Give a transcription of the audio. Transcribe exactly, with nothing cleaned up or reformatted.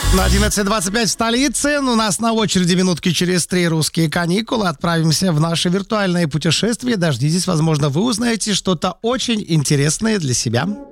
На одиннадцать двадцать пять в столице. У нас на очереди минутки через три русские каникулы. Отправимся в наше виртуальное путешествие. Дождитесь, возможно, вы узнаете что-то очень интересное для себя.